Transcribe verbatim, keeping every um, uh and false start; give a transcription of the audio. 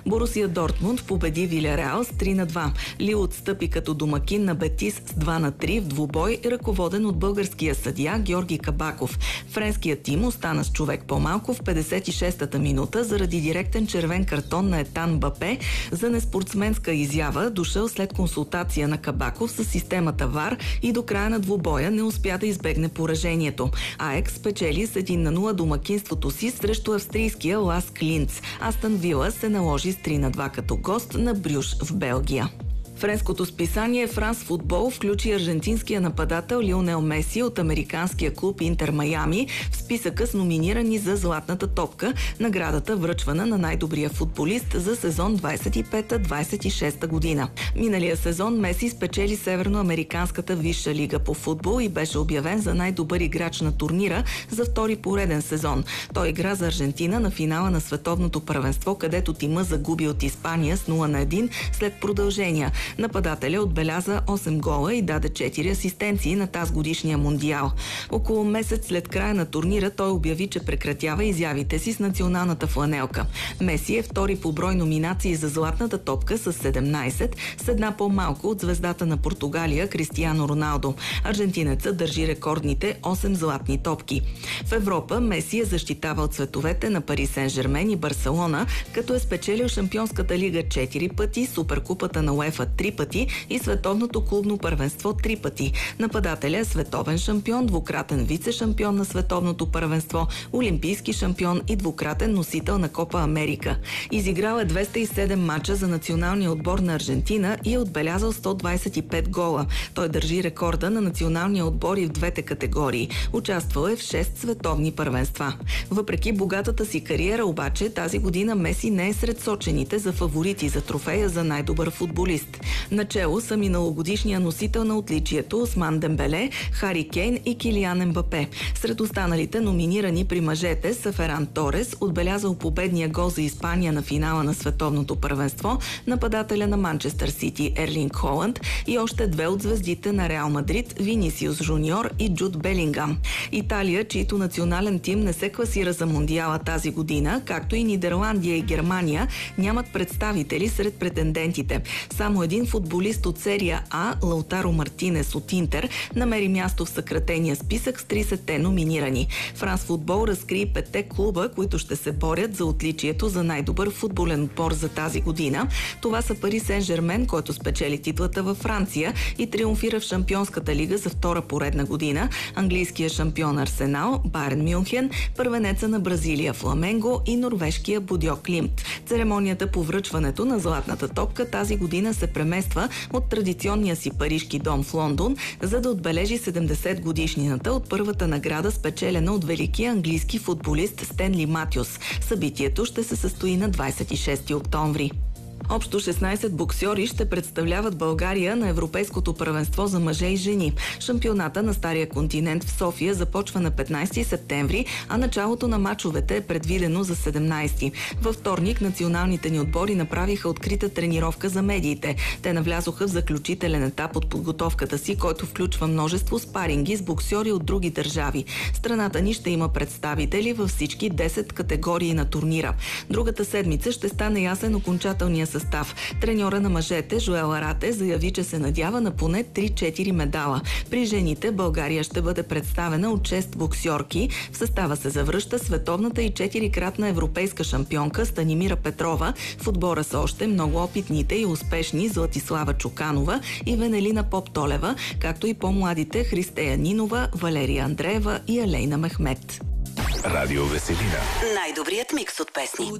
Борусия Дортмунд победи Вилереал с три на два. Лил отстъпи като домакин на Бетис с два на три в двубой, ръководен от българския съдия Георги Кабаков. Френският тим остана с човек по-малко в петдесет и шестата минута заради директен червен картон на Етан Мбапе за неспортсменска изява, дошъл след консултация на Кабаков с системата ВАР и до края на двубоя не успя да избегне поражението. АЕКС спечели с един на нула домакинството си срещу австрийския Лас Клинц. Астън Вила се наложи с три на два като гост на Брюж в Белгия. Френското списание Франс Футбол включи аржентинския нападател Лионел Меси от американския клуб Интер Майами в списъка с номинирани за Златната топка, наградата връчвана на най-добрия футболист за сезон двадесет и пета двадесет и шеста година. Миналия сезон Меси спечели Северноамериканската висша лига по футбол и беше обявен за най-добър играч на турнира за втори пореден сезон. Той игра за Аржентина на финала на световното първенство, където тима загуби от Испания с нула на едно след продължения. Нападателя отбеляза осем гола и даде четири асистенции на тазгодишния мондиал. Около месец след края на турнира той обяви, че прекратява изявите си с националната фланелка. Меси е втори по брой номинации за Златната топка с седемнадесет, с една по-малко от звездата на Португалия Кристиано Роналдо. Аржентинецът държи рекордните осем златни топки. В Европа Меси е защитавал цветовете на Пари Сен-Жермен и Барселона, като е спечелил Шампионската лига четири пъти, Суперкупата на УЕФА три пъти и Световното клубно първенство три пъти. Нападателя е световен шампион, двукратен вице-шампион на Световното първенство, олимпийски шампион и двукратен носител на Копа Америка. Изиграл е двеста и седем мача за националния отбор на Аржентина и е отбелязал сто двадесет и пет гола. Той държи рекорда на националния отбор и в двете категории. Участвал е в шест световни първенства. Въпреки богатата си кариера обаче, тази година Меси не е сред сочените за фаворити за трофея за най-добър футболист. Начело са миналогодишния носител на отличието Осман Дембеле, Хари Кейн и Килиан Мбапе. Сред останалите номинирани при мъжете са Феран Торес, отбелязал победния гол за Испания на финала на световното първенство, нападателя на Манчестър Сити Ерлинг Холанд и още две от звездите на Реал Мадрид Винисиус Жуниор и Джуд Белингам. Италия, чийто национален тим не се класира за мондиала тази година, както и Нидерландия и Германия, нямат представители сред претендентите. Само един футболист от серия А, Лаутаро Мартинес от Интер, намери място в съкратения списък с тридесетте номинирани. Франс Футбол разкри петте клуба, които ще се борят за отличието за най-добър футболен отбор за тази година. Това са Пари Сен-Жермен, който спечели титлата във Франция и триумфира в Шампионската лига за втора поредна година, английския шампион Арсенал, Байерн Мюнхен, първенеца на Бразилия Фламенго и норвежкия Бодьо Климт. Церемонията по връчването на Златната топка тази година се премества от традиционния си парижки дом в Лондон, за да отбележи седемдесет годишнината от първата награда, спечелена от великия английски футболист Стенли Матюс. Събитието ще се състои на двадесет и шести октомври. Общо шестнадесет боксьори ще представляват България на Европейското първенство за мъже и жени. Шампионата на Стария континент в София започва на петнадесети септември, а началото на мачовете е предвидено за седемнадесети. Във вторник националните ни отбори направиха открита тренировка за медиите. Те навлязоха в заключителен етап от подготовката си, който включва множество спаринги с боксьори от други държави. Страната ни ще има представители във всички десет категории на турнира. Другата седмица ще стане ясен окончателния състав. Треньора на мъжете Жоел Арате заяви, че се надява на поне три-четири медала. При жените България ще бъде представена от шест боксьорки. В състава се завръща световната и четирикратна европейска шампионка Станимира Петрова. В отбора са още много опитните и успешни Златислава Чуканова и Венелина Поптолева, както и по-младите Христея Нинова, Валерия Андреева и Алейна Мехмет. Радио Веселина. Най-добрият микс от песни.